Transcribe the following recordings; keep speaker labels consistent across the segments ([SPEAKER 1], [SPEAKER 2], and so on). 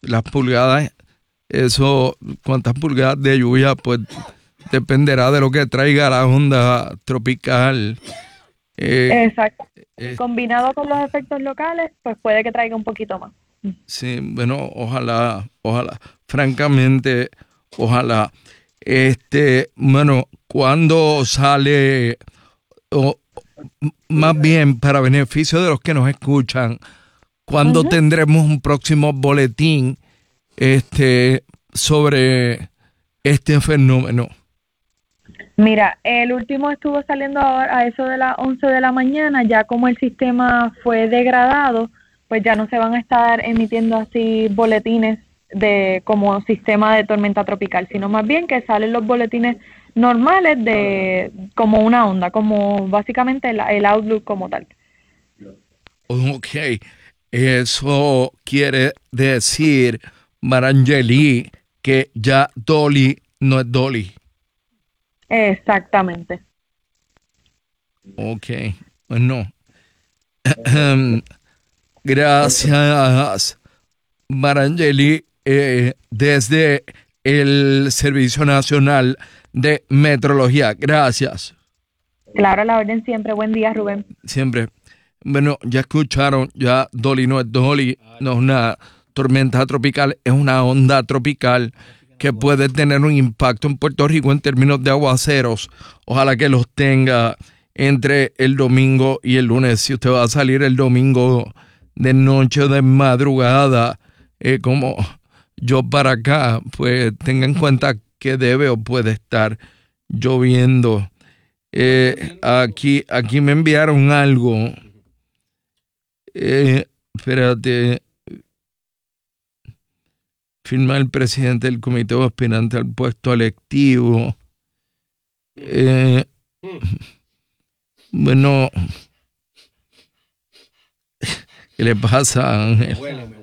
[SPEAKER 1] las pulgadas, eso, cuántas pulgadas de lluvia, pues dependerá de lo que traiga la onda tropical.
[SPEAKER 2] Exacto. Combinado con los efectos locales, pues puede que traiga un poquito más.
[SPEAKER 1] Sí, bueno, ojalá, francamente, ojalá. Bueno, ¿cuándo sale, o más bien para beneficio de los que nos escuchan, cuándo tendremos un próximo boletín sobre este fenómeno?
[SPEAKER 2] Mira, el último estuvo saliendo ahora a eso de las 11 de la mañana, ya como el sistema fue degradado, pues ya no se van a estar emitiendo así boletines de como sistema de tormenta tropical, sino más bien que salen los boletines normales de como una onda, como básicamente el outlook como tal.
[SPEAKER 1] Ok, eso quiere decir, Marangeli, que ya Dolly no es Dolly.
[SPEAKER 2] Exactamente.
[SPEAKER 1] Ok, bueno. Gracias, Marangeli, desde el Servicio Nacional de Meteorología. Gracias.
[SPEAKER 2] Claro, a la orden siempre. Buen día, Rubén.
[SPEAKER 1] Siempre. Bueno, ya escucharon, ya Dolly no es Dolly, no es una tormenta tropical, es una onda tropical que puede tener un impacto en Puerto Rico en términos de aguaceros. Ojalá que los tenga entre el domingo y el lunes. Si usted va a salir el domingo de noche o de madrugada, como yo para acá, pues tenga en cuenta que debe o puede estar lloviendo. Aquí me enviaron algo. Espérate. Firma el presidente del comité aspirante al puesto electivo. Bueno, ¿qué le pasa, Ángel?
[SPEAKER 3] Me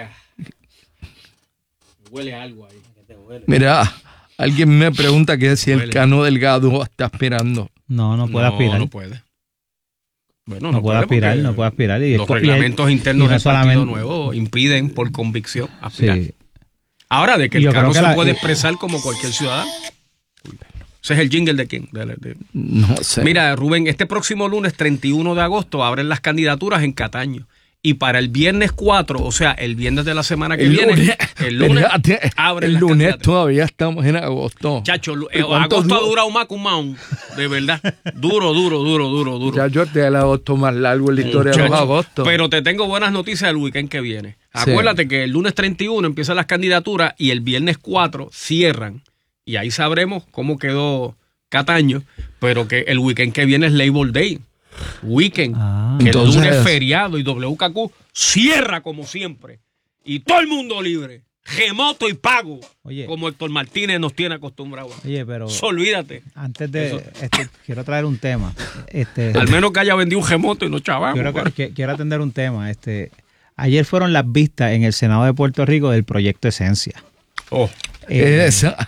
[SPEAKER 3] huele a algo ahí.
[SPEAKER 1] Mira, alguien me pregunta que si el Cano Delgado está aspirando.
[SPEAKER 4] No puede aspirar.
[SPEAKER 3] No puede. Bueno,
[SPEAKER 4] no puede aspirar, no puede aspirar. Y
[SPEAKER 3] los reglamentos internos del Partido Nuevo impiden por convicción aspirar. Sí. Ahora, de que el Cano se puede expresar como cualquier ciudadano. Ese es el jingle de quién.
[SPEAKER 1] No sé.
[SPEAKER 3] Mira, Rubén, este próximo lunes 31 de agosto abren las candidaturas en Cataño. Y para el viernes 4, o sea, el viernes de la semana que viene, el lunes abren
[SPEAKER 1] el lunes todavía estamos en agosto.
[SPEAKER 3] Chacho, agosto ha durado más que un maón, de verdad. Duro.
[SPEAKER 1] Ya yo te el agosto más largo en la historia de los agostos.
[SPEAKER 3] Pero te tengo buenas noticias del weekend que viene. Acuérdate que el lunes 31 empiezan las candidaturas y el viernes 4 cierran. Y ahí sabremos cómo quedó Cataño, pero que el weekend que viene es Labor Day. Weekend, que entonces, el lunes es feriado y WKQ cierra como siempre y todo el mundo libre, remoto y pago. Oye, como Héctor Martínez nos tiene acostumbrado.
[SPEAKER 4] Oye, pero
[SPEAKER 3] olvídate.
[SPEAKER 4] Antes de quiero traer un tema.
[SPEAKER 3] Al menos que haya vendido un remoto y no chavamos.
[SPEAKER 4] Quiero atender un tema. Ayer fueron las vistas en el Senado de Puerto Rico del proyecto Esencia.
[SPEAKER 1] Esa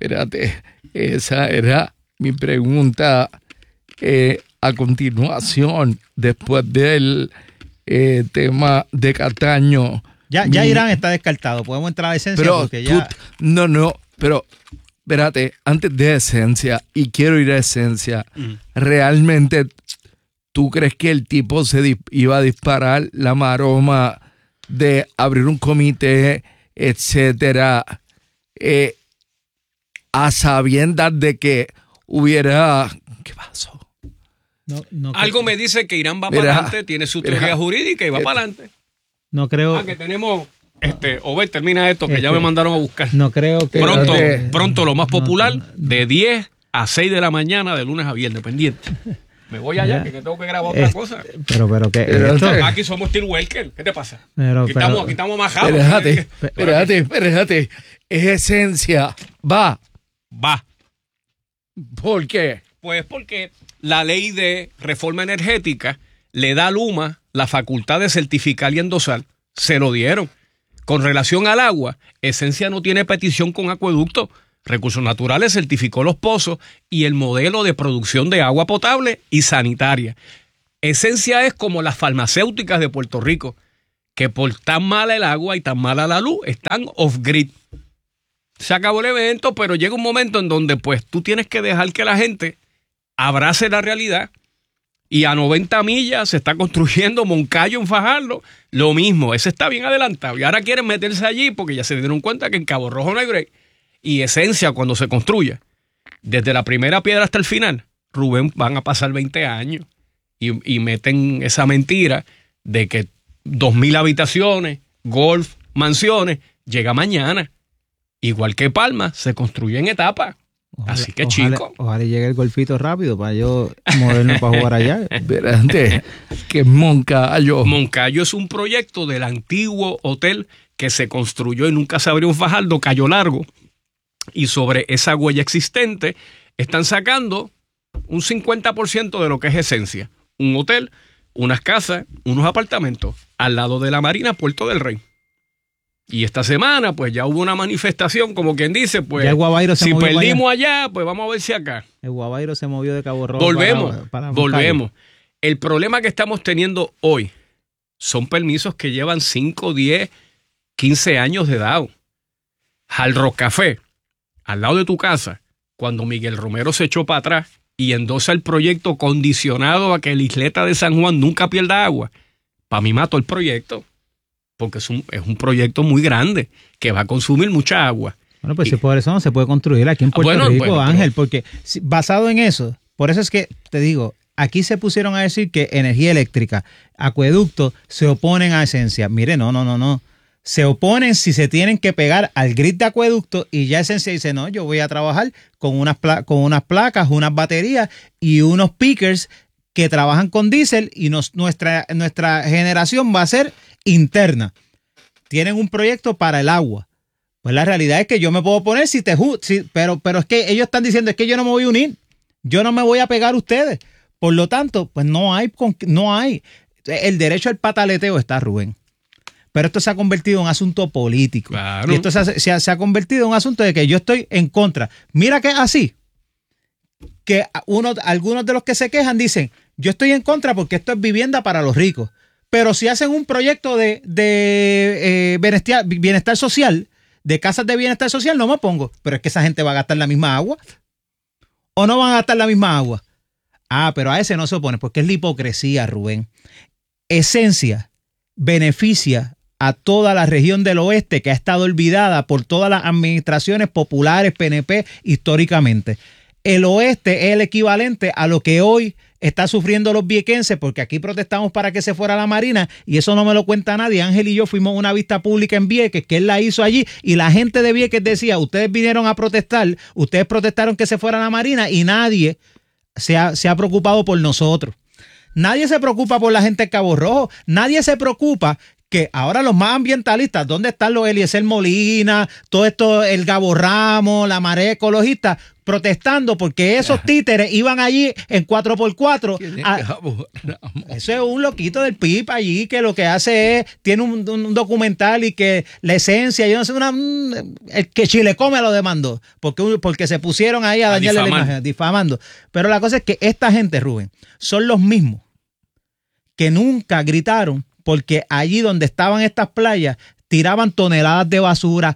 [SPEAKER 1] era mi pregunta. A continuación, después del tema de Cataño.
[SPEAKER 4] Ya Irán está descartado. Podemos entrar a Esencia porque ya.
[SPEAKER 1] Pero espérate, antes de Esencia, y quiero ir a Esencia, ¿realmente tú crees que el tipo se iba a disparar la maroma de abrir un comité, etcétera, a sabiendas de que hubiera. ¿Qué pasó?
[SPEAKER 3] Algo me dice que Irán va para adelante, tiene su teoría jurídica y va para adelante.
[SPEAKER 4] No creo.
[SPEAKER 3] Que tenemos, Obed, termina esto, que ya me mandaron a buscar.
[SPEAKER 4] No creo que.
[SPEAKER 3] Pronto lo más popular, de 10 a 6 de la mañana, de lunes a viernes, pendiente. Me voy allá, que tengo que grabar otra cosa.
[SPEAKER 4] Pero que.
[SPEAKER 3] Aquí somos Steel Walker, ¿qué te pasa? Aquí estamos majados.
[SPEAKER 1] Espérate. Es Esencia. Va. ¿Por qué?
[SPEAKER 3] Pues porque la ley de reforma energética le da a Luma la facultad de certificar y endosar. Se lo dieron. Con relación al agua, Esencia no tiene petición con acueducto. Recursos Naturales certificó los pozos y el modelo de producción de agua potable y sanitaria. Esencia es como las farmacéuticas de Puerto Rico, que por tan mala el agua y tan mala la luz, están off-grid. Se acabó el evento, pero llega un momento en donde pues tú tienes que dejar que la gente abrace la realidad. Y a 90 millas se está construyendo Moncayo en Fajardo, lo mismo, ese está bien adelantado. Y ahora quieren meterse allí porque ya se dieron cuenta que en Cabo Rojo no hay break. Y Esencia, cuando se construya, desde la primera piedra hasta el final, Rubén, van a pasar 20 años. Y meten esa mentira de que 2,000 habitaciones, golf, mansiones, llega mañana. Igual que Palma, se construye en etapas. Así que, chico.
[SPEAKER 4] Ojalá llegue el golfito rápido para yo moverme para jugar allá.
[SPEAKER 1] Espérate, que Moncayo.
[SPEAKER 3] Moncayo es un proyecto del antiguo hotel que se construyó y nunca se abrió un Fajardo, Cayo Largo. Y sobre esa huella existente están sacando un 50% de lo que es Esencia. Un hotel, unas casas, unos apartamentos al lado de la Marina, Puerto del Rey. Y esta semana, pues ya hubo una manifestación, como quien dice, pues si perdimos allá, pues vamos a ver si acá.
[SPEAKER 4] El Guavairo se movió de Cabo Rojo.
[SPEAKER 3] Volvemos. El problema que estamos teniendo hoy son permisos que llevan 5, 10, 15 años de edad. Hard Rock Café, al lado de tu casa, cuando Miguel Romero se echó para atrás y endosa el proyecto condicionado a que la isleta de San Juan nunca pierda agua, para mí mató el proyecto. Porque es un proyecto muy grande que va a consumir mucha agua.
[SPEAKER 4] Bueno, pues por eso no se puede construir aquí en Puerto Rico, Ángel, porque basado en eso, por eso es que te digo, aquí se pusieron a decir que energía eléctrica, acueducto, se oponen a Esencia. Mire, no. Se oponen si se tienen que pegar al grid de acueducto y ya Esencia dice, no, yo voy a trabajar con unas placas, unas baterías y unos pickers que trabajan con diésel y nuestra generación va a ser interna. Tienen un proyecto para el agua. Pues la realidad es que yo me puedo poner pero es que ellos están diciendo es que yo no me voy a unir. Yo no me voy a pegar a ustedes. Por lo tanto, pues no hay. El derecho al pataleteo está, Rubén. Pero esto se ha convertido en un asunto político.
[SPEAKER 3] Claro.
[SPEAKER 4] Y esto se ha convertido en un asunto de que yo estoy en contra. Mira que así, que algunos de los que se quejan dicen, yo estoy en contra porque esto es vivienda para los ricos. Pero si hacen un proyecto de bienestar social, de casas de bienestar social, no me opongo. Pero es que esa gente va a gastar la misma agua. ¿O no van a gastar la misma agua? Pero a ese no se opone, porque es la hipocresía, Rubén. Esencia beneficia a toda la región del oeste que ha estado olvidada por todas las administraciones populares, PNP, históricamente. El oeste es el equivalente a lo que hoy está sufriendo los viequenses, porque aquí protestamos para que se fuera la Marina y eso no me lo cuenta nadie. Ángel y yo fuimos a una vista pública en Vieques, que él la hizo allí, y la gente de Vieques decía, ustedes vinieron a protestar, ustedes protestaron que se fuera la Marina y nadie se ha preocupado por nosotros. Nadie se preocupa por la gente de Cabo Rojo, nadie se preocupa que ahora los más ambientalistas, ¿dónde están los Eliezer Molina, todo esto, el Gabo Ramos, la marea ecologista, protestando porque esos títeres iban allí en 4x4? Eso es un loquito del PIB allí que lo que hace es, tiene un documental y que la Esencia, yo no sé, el que Chilecome lo demandó, porque se pusieron ahí a dañarle la imagen, difamando. Pero la cosa es que esta gente, Rubén, son los mismos que nunca gritaron porque allí donde estaban estas playas tiraban toneladas de basura,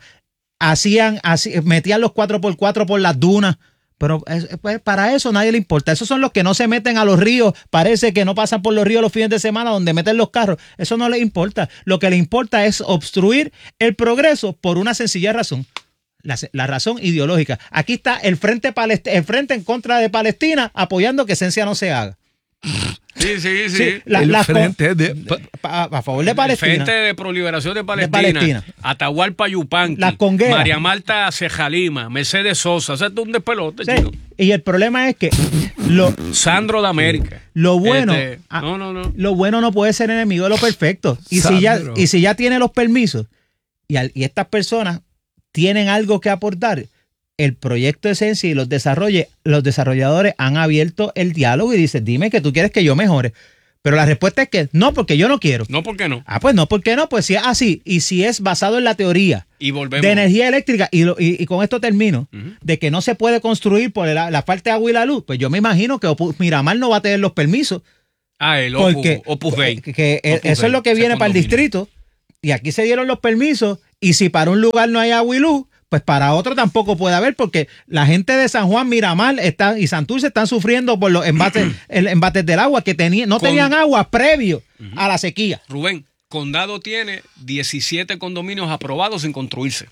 [SPEAKER 4] metían los 4x4 por las dunas, pero pues, para eso nadie le importa. Esos son los que no se meten a los ríos, parece que no pasan por los ríos los fines de semana donde meten los carros, eso no les importa. Lo que les importa es obstruir el progreso por una sencilla razón, la razón ideológica. Aquí está el frente en contra de Palestina apoyando que Esencia no se haga.
[SPEAKER 3] Sí.
[SPEAKER 1] El frente
[SPEAKER 4] a favor de Palestina.
[SPEAKER 3] El Frente de Proliberación de Palestina. Atahualpa Yupanqui.
[SPEAKER 4] Las congueras.
[SPEAKER 3] María Marta Cejalima. Mercedes Sosa. Eso es un despelote,
[SPEAKER 4] sí.
[SPEAKER 3] Chico.
[SPEAKER 4] Y el problema es que
[SPEAKER 3] Sandro de América.
[SPEAKER 4] Lo bueno,
[SPEAKER 3] no.
[SPEAKER 4] Lo bueno no puede ser enemigo de lo perfecto. Y si ya tiene los permisos y estas personas tienen algo que aportar, el proyecto Esencia y los desarrolladores han abierto el diálogo y dicen, dime que tú quieres que yo mejore. Pero la respuesta es que no, porque yo no quiero.
[SPEAKER 3] No, ¿por qué no?
[SPEAKER 4] Pues no, ¿por qué no? Pues si es así y si es basado en la teoría de energía eléctrica y con esto termino, de que no se puede construir por la falta de agua y la luz, pues yo me imagino que Miramar no va a tener los permisos.
[SPEAKER 3] El Opus Dei.
[SPEAKER 4] Eso es lo que viene para el distrito. Y aquí se dieron los permisos, y si para un lugar no hay agua y luz, pues para otro tampoco puede haber, porque la gente de San Juan, Miramar y Santurce están sufriendo por los embates del agua, que no tenían agua previo a la sequía.
[SPEAKER 3] Rubén, Condado tiene 17 condominios aprobados sin construirse.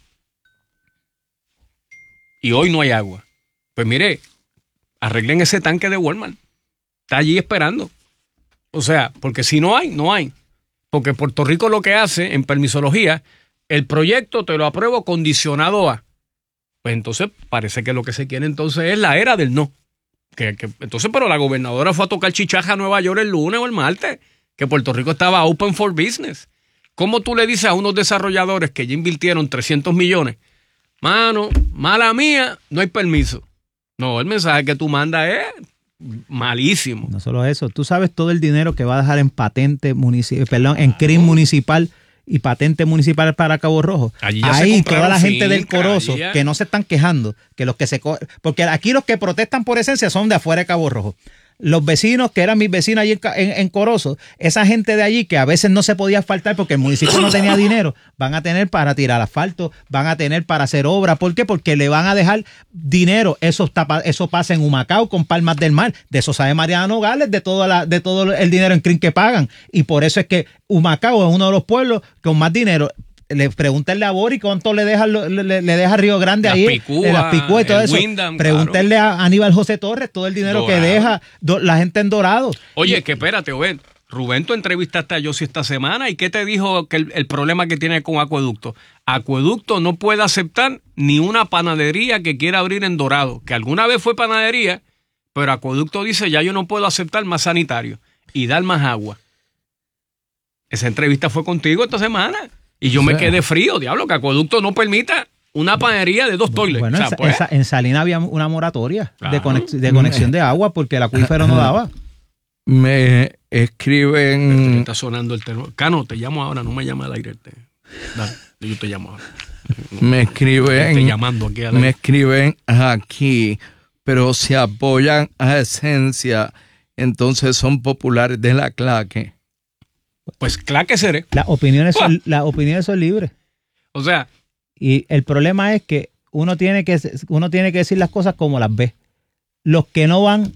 [SPEAKER 3] Y hoy no hay agua. Pues mire, arreglen ese tanque de Walmart. Está allí esperando. O sea, porque si no hay, no hay. Porque Puerto Rico lo que hace en permisología, el proyecto te lo apruebo condicionado a. Pues entonces parece que lo que se quiere entonces es la era del no. Entonces, pero la gobernadora fue a tocar chichaja a Nueva York el lunes o el martes, que Puerto Rico estaba open for business. ¿Cómo tú le dices a unos desarrolladores que ya invirtieron 300 millones? Mano, mala mía, no hay permiso. No, el mensaje que tú mandas es malísimo.
[SPEAKER 4] No solo eso, tú sabes todo el dinero que va a dejar en patente municipal, en CRIM municipal y patente municipal para Cabo Rojo. Ahí toda la gente del Corozo que no se están quejando, que los que porque aquí los que protestan por esencia son de afuera de Cabo Rojo. Los vecinos, que eran mis vecinos allí en Corozo, esa gente de allí que a veces no se podía asfaltar porque el municipio no tenía dinero, van a tener para tirar asfalto, van a tener para hacer obra. ¿Por qué? Porque le van a dejar dinero. Eso pasa en Humacao con Palmas del Mar. De eso sabe Mariana Nogales, de todo el dinero en CRIM que pagan. Y por eso es que Humacao es uno de los pueblos con más dinero. Pregúntenle a Bori cuánto le deja Río Grande ahí, las Picúas y todo eso. Windham, pregúntenle a Aníbal José Torres todo el dinero Dorado. Que deja la gente en Dorado.
[SPEAKER 3] Oye, que espérate, Rubén, tú entrevistaste a Yossi esta semana y ¿qué te dijo que el problema que tiene con Acueducto? Acueducto no puede aceptar ni una panadería que quiera abrir en Dorado, que alguna vez fue panadería, pero Acueducto dice ya yo no puedo aceptar más sanitario y dar más agua. Esa entrevista fue contigo esta semana. Y yo me quedé frío, diablo, que Acueducto no permita una panadería de 2 toilets.
[SPEAKER 4] Bueno, en Salinas había una moratoria de conexión de agua porque el acuífero no daba.
[SPEAKER 1] Me escriben...
[SPEAKER 3] Está sonando el teléfono. Cano, te llamo ahora, no me llama al aire. Dale, yo te llamo ahora.
[SPEAKER 1] Me escriben...
[SPEAKER 3] Estoy llamando aquí al aire.
[SPEAKER 1] Me escriben aquí, pero si apoyan a Esencia, entonces son populares de la claque.
[SPEAKER 3] Pues claro que seré.
[SPEAKER 4] Las opiniones son libres.
[SPEAKER 3] O sea.
[SPEAKER 4] Y el problema es que uno tiene que decir las cosas como las ve. Los que no van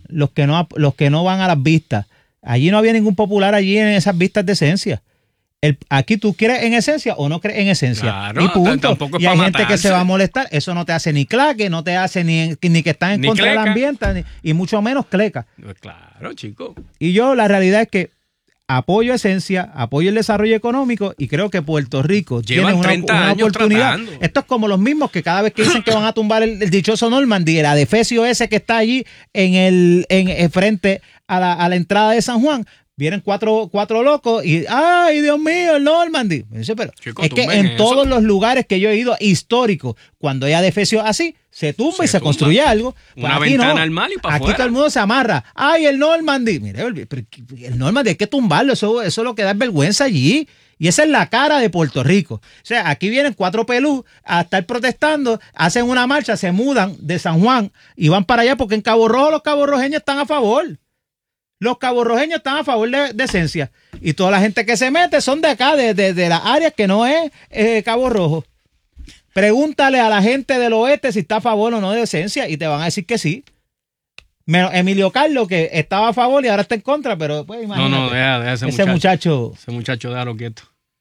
[SPEAKER 4] a las vistas. Allí no había ningún popular allí en esas vistas de Esencia. Aquí tú crees en Esencia o no crees en Esencia.
[SPEAKER 3] Claro,
[SPEAKER 4] y punto. Y hay gente que se va a molestar. Eso no te hace ni claque, no te hace ni que están en contra del ambiente, y mucho menos cleca.
[SPEAKER 3] Pues claro, chico.
[SPEAKER 4] Y yo, la realidad es que apoyo Esencia, apoyo el desarrollo económico y creo que Puerto Rico tiene una oportunidad. Tratando. Esto es como los mismos que cada vez que dicen que van a tumbar el dichoso Normandy, el adefesio ese que está allí en frente a la entrada de San Juan, vienen cuatro locos y ¡ay, Dios mío, el Normandy! Pero chico, es que en todos los lugares que yo he ido históricos, cuando hay adefesio así, se tumba y se construye algo.
[SPEAKER 3] Una ventana al mal y para afuera.
[SPEAKER 4] Aquí todo el mundo se amarra. ¡Ay, el Normandy! Mire, el Normandy hay que tumbarlo. Eso es lo que da vergüenza allí. Y esa es la cara de Puerto Rico. O sea, aquí vienen 4 pelús a estar protestando, hacen una marcha, se mudan de San Juan y van para allá porque en Cabo Rojo los caborrojeños están a favor. Los caborrojeños están a favor de Esencia. Y toda la gente que se mete son de acá, de las áreas que no es Cabo Rojo. Pregúntale a la gente del oeste si está a favor o no de Esencia y te van a decir que sí. Menos Emilio Carlos, que estaba a favor y ahora está en contra, pero pues imagínate.
[SPEAKER 3] No, deja
[SPEAKER 4] ese muchacho.
[SPEAKER 3] Ese muchacho, déjalo quieto.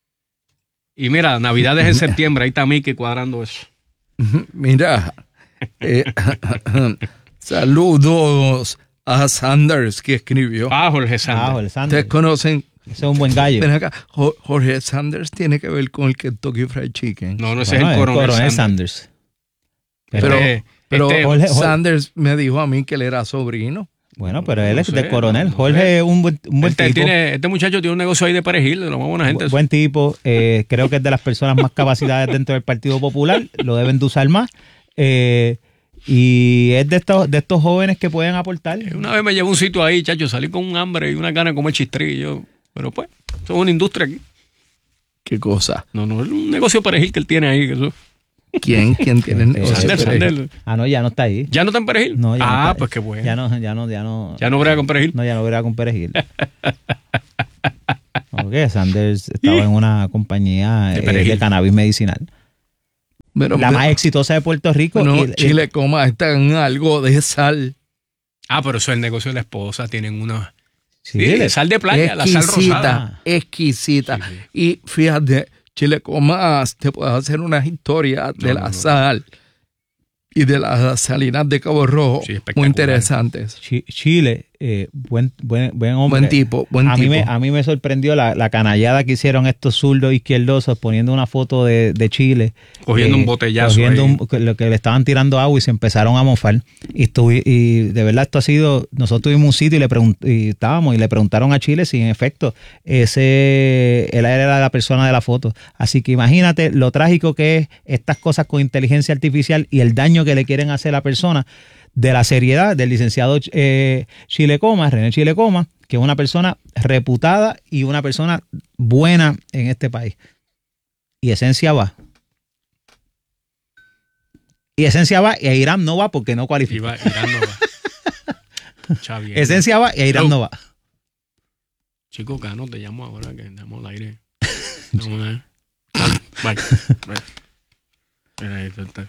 [SPEAKER 3] Y mira, Navidad es en septiembre, ahí está Mickey cuadrando eso.
[SPEAKER 1] Mira, saludos a Sanders que escribió.
[SPEAKER 3] Jorge Sanders.
[SPEAKER 1] ¿Ustedes conocen?
[SPEAKER 4] Ese es un buen gallo.
[SPEAKER 1] Ven acá, Jorge Sanders tiene que ver con el Kentucky Fried Chicken.
[SPEAKER 3] No, ese es el coronel
[SPEAKER 4] Sanders.
[SPEAKER 1] Pero Jorge Sanders me dijo a mí que él era sobrino.
[SPEAKER 4] Bueno, pero él es de coronel. Jorge es un buen tipo.
[SPEAKER 3] Este muchacho tiene un negocio ahí de perejil, de lo más buena gente.
[SPEAKER 4] Buen tipo. Creo que es de las personas más capacidades dentro del Partido Popular. Lo deben de usar más. Y es de estos jóvenes que pueden aportar.
[SPEAKER 3] Una vez me llevé a un sitio ahí, chacho, salí con un hambre y una gana de comer chistrillo. Pero pues, eso es una industria aquí.
[SPEAKER 1] ¿Qué cosa?
[SPEAKER 3] No, es un negocio perejil que él tiene ahí. Eso.
[SPEAKER 1] ¿Quién tiene el negocio?
[SPEAKER 3] Sanders.
[SPEAKER 4] No, ya no está ahí.
[SPEAKER 3] ¿Ya no está en perejil?
[SPEAKER 4] No, ya no está,
[SPEAKER 3] pues qué bueno.
[SPEAKER 4] Ya no.
[SPEAKER 3] ¿Ya no brega con perejil?
[SPEAKER 4] No, ya no brega con perejil. No, Porque Sanders estaba en una compañía de cannabis medicinal.
[SPEAKER 1] Pero,
[SPEAKER 4] la más exitosa de Puerto Rico.
[SPEAKER 1] No, Chile Coma está en algo de sal.
[SPEAKER 3] Pero eso es el negocio de la esposa. Tienen unos...
[SPEAKER 4] Sí,
[SPEAKER 3] sal de playa, la sal rosada.
[SPEAKER 1] Exquisita. Sí. Y fíjate, Chile Coma te puede hacer unas historias de la sal y de las salinas de Cabo Rojo. Sí, muy interesantes.
[SPEAKER 4] Chile, buen hombre.
[SPEAKER 1] Buen tipo.
[SPEAKER 4] A mí me sorprendió la canallada que hicieron estos zurdos izquierdosos poniendo una foto de Chile.
[SPEAKER 3] Cogiendo un botellazo.
[SPEAKER 4] Lo que le estaban tirando agua y se empezaron a mofar. Y de verdad esto ha sido... Nosotros tuvimos un sitio y le preguntaron a Chile si en efecto él era la persona de la foto. Así que imagínate lo trágico que es estas cosas con inteligencia artificial y el daño que le quieren hacer a la persona, de la seriedad del licenciado René Chile Coma, que es una persona reputada y una persona buena en este país. Y Esencia va. Y Irán no va porque no cualifica.
[SPEAKER 3] Irán no va.
[SPEAKER 4] Esencia va y Irán no va.
[SPEAKER 3] Chico Cano, te llamo ahora que estamos al aire. Bye. Mira, ahí está.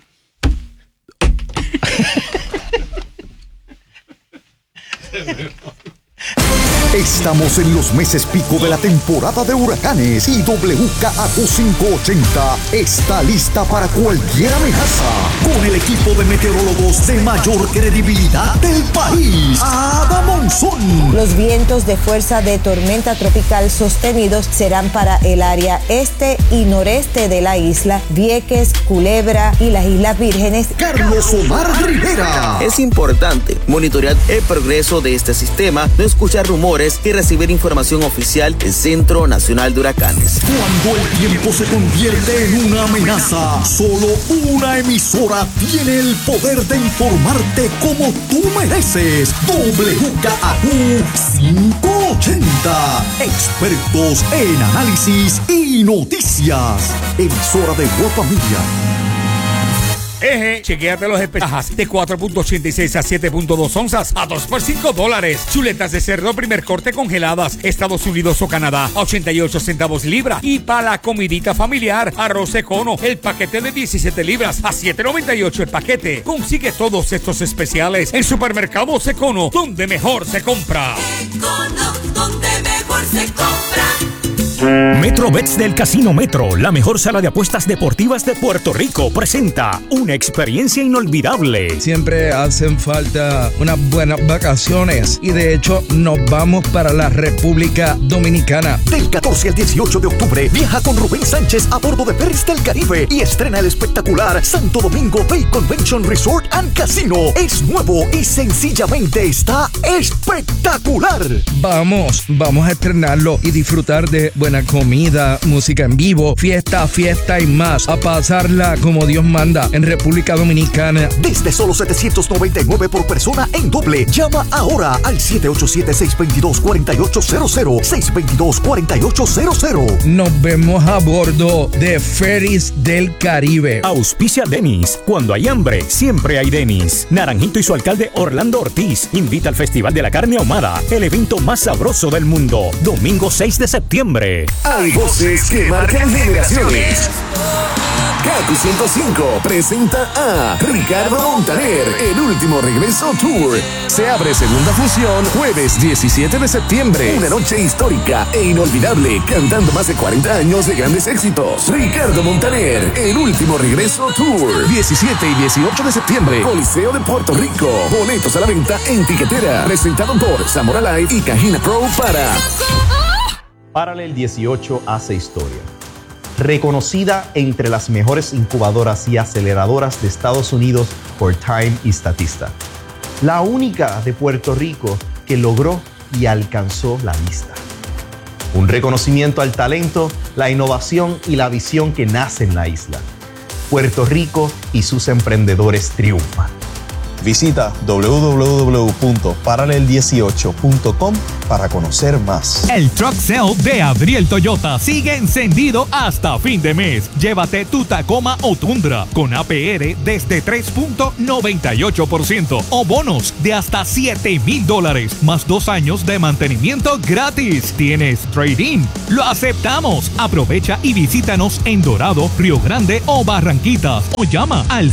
[SPEAKER 5] Estamos en los meses pico de la temporada de huracanes y WKAQ 580 está lista para cualquier amenaza con el equipo de meteorólogos de mayor credibilidad del país, Ada Monzón.
[SPEAKER 6] Los vientos de fuerza de tormenta tropical sostenidos serán para el área este y noreste de la isla, Vieques, Culebra y las Islas Vírgenes.
[SPEAKER 5] Carlos Omar Rivera.
[SPEAKER 7] Es importante monitorear el progreso de este sistema, no escuchar rumores y recibir información oficial del Centro Nacional de Huracanes.
[SPEAKER 5] Cuando el tiempo se convierte en una amenaza, solo una emisora tiene el poder de informarte como tú mereces. WKAQ 580. Expertos en análisis y noticias. Emisora de Guapa Media.
[SPEAKER 8] Chequéate los especiales de 4.86 a 7.2 onzas a 2 por $5. Chuletas de cerdo primer corte congeladas, Estados Unidos o Canadá, a 88 centavos libra. Y para la comidita familiar, arroz Econo, el paquete de 17 libras a $7.98 el paquete. Consigue todos estos especiales en Supermercados Econo, donde mejor se compra.
[SPEAKER 9] Econo, donde mejor se compra.
[SPEAKER 10] MetroBets del Casino Metro, la mejor sala de apuestas deportivas de Puerto Rico, presenta una experiencia inolvidable.
[SPEAKER 1] Siempre hacen falta unas buenas vacaciones y de hecho nos vamos para la República Dominicana.
[SPEAKER 5] Del 14 al 18 de octubre viaja con Rubén Sánchez a bordo de Ferries del Caribe y estrena el espectacular Santo Domingo Bay Convention Resort and Casino. Es nuevo y sencillamente está espectacular.
[SPEAKER 1] Vamos a estrenarlo y disfrutar de buena comida, música en vivo, fiesta y más. A pasarla como Dios manda en República Dominicana.
[SPEAKER 5] Desde solo $799 por persona en doble. Llama ahora al 787-622-4800. 622-4800.
[SPEAKER 1] Nos vemos a bordo de Ferries del Caribe.
[SPEAKER 10] Auspicia Denny's. Cuando hay hambre, siempre hay Denny's. Naranjito y su alcalde Orlando Ortiz invita al Festival de la Carne Ahumada, el evento más sabroso del mundo. Domingo 6 de septiembre.
[SPEAKER 5] Hay voces que marcan generaciones. KQ 105 presenta a Ricardo Montaner, el último regreso tour. Se abre segunda función jueves 17 de septiembre. Una noche histórica e inolvidable, cantando más de 40 años de grandes éxitos. Ricardo Montaner, el último regreso tour. 17 y 18 de septiembre, Coliseo de Puerto Rico. Boletos a la venta en Tiquetera. Presentado por Zamora Live y Cajina Pro para...
[SPEAKER 11] Parallel 18 hace historia. Reconocida entre las mejores incubadoras y aceleradoras de Estados Unidos por Time y Statista. La única de Puerto Rico que logró y alcanzó la lista. Un reconocimiento al talento, la innovación y la visión que nace en la isla. Puerto Rico y sus emprendedores triunfan. Visita www.parallel18.com para conocer más.
[SPEAKER 12] El Truck Sale de Adriel Toyota sigue encendido hasta fin de mes. Llévate tu Tacoma o Tundra con APR desde 3.98% o bonos de hasta $7,000 más 2 años de mantenimiento gratis. ¿Tienes trade-in? Lo aceptamos. Aprovecha y visítanos en Dorado, Río Grande o Barranquitas o llama al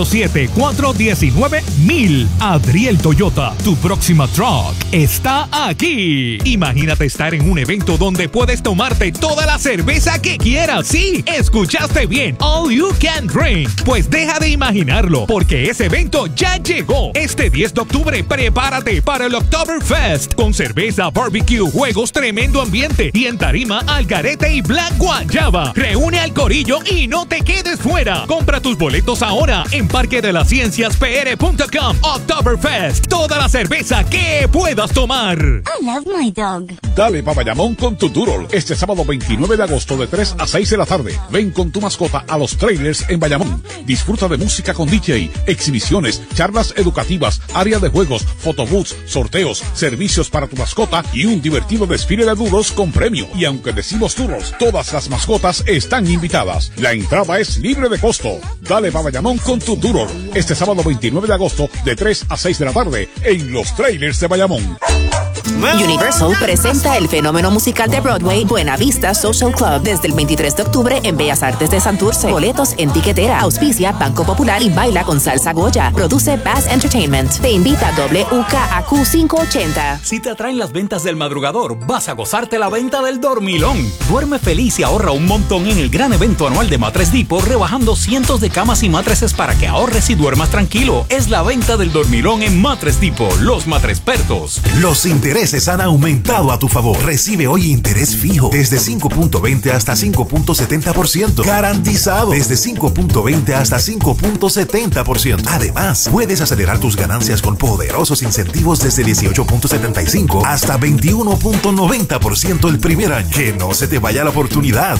[SPEAKER 12] 787-419-1000. Adriel Toyota, tu próxima truck está aquí. Imagínate estar en un evento donde puedes tomarte toda la cerveza que quieras. Sí, escuchaste bien. All you can drink. Pues deja de imaginarlo, porque ese evento ya llegó. Este 10 de octubre, prepárate para el Oktoberfest con cerveza, barbecue, juegos, tremendo ambiente y en tarima, algarete y Black Guayaba. Reúne al corillo y no te quedes fuera. Compra tus boletos ahora en parquedelascienciaspr.com. Oktoberfest, toda la cerveza que puedas tomar.
[SPEAKER 13] I love my dog.
[SPEAKER 14] Dale pa' Bayamón con tu Doodle este sábado 29 de agosto de 3 a 6 de la tarde. Ven con tu mascota a los trailers en Bayamón. Disfruta de música con DJ, exhibiciones, charlas educativas, área de juegos, photobooths, sorteos, servicios para tu mascota y un divertido desfile de Doodles con premio. Y aunque decimos Doodles, todas las mascotas están invitadas. La entrada es libre de costo. Dale pa' Bayamón con tu Doodle este sábado 29 de agosto de 3 a 6 de la tarde en los trailers de Bayamón.
[SPEAKER 15] Universal presenta el fenómeno musical de Broadway Buena Vista Social Club desde el 23 de octubre en Bellas Artes de Santurce. Boletos en tiquetera, auspicia Banco Popular y baila con Salsa Goya. Produce Bass Entertainment. Te invita WKAQ 580.
[SPEAKER 10] Si te atraen las ventas del madrugador, vas a gozarte la venta del dormilón. Duerme feliz y ahorra un montón en el gran evento anual de Mattress Depot, rebajando cientos de camas y mattresses para que ahorres y duermas tranquilo. Es la venta del dormilón en Mattress Depot, los matrespertos.
[SPEAKER 16] Los intereses han aumentado a tu favor. Recibe hoy interés fijo desde 5.20 hasta 5.70%. Garantizado desde 5.20 hasta 5.70%. Además, puedes acelerar tus ganancias con poderosos incentivos desde 18.75 hasta 21.90% el primer año. Que no se te vaya la oportunidad.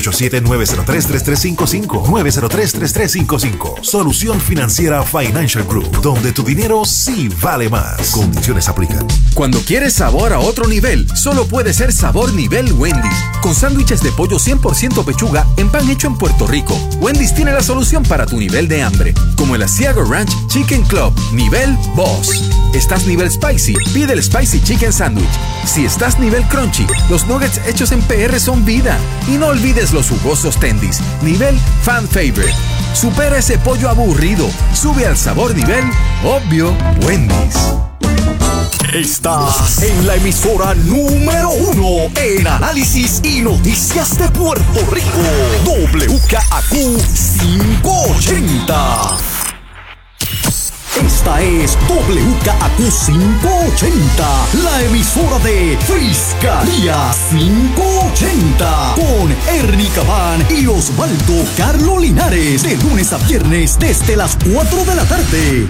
[SPEAKER 16] 787-903-3355. 903-3355. Solución Financiera Financial Group, donde tu dinero sí vale más. Condiciones aplican.
[SPEAKER 17] Cuando quieres sabor a otro nivel, solo puede ser sabor nivel Wendy's. Con sándwiches de pollo 100% pechuga en pan hecho en Puerto Rico. Wendy's tiene la solución para tu nivel de hambre, como el Asiago Ranch Chicken Club, nivel Boss. ¿Estás nivel Spicy? Pide el Spicy Chicken Sandwich. Si estás nivel Crunchy, los nuggets hechos en PR son vida. Y no olvides los jugosos tendies, nivel Fan Favorite. Supera ese pollo aburrido. Sube al sabor nivel obvio Wendy's.
[SPEAKER 5] Estás en la emisora número 1 en análisis y noticias de Puerto Rico. WKAQ 580. Esta es WKAQ 580, la emisora de Fiscalía 580, con Ernie Cabán y Osvaldo Carlos Linares, de lunes a viernes desde las 4 de la tarde.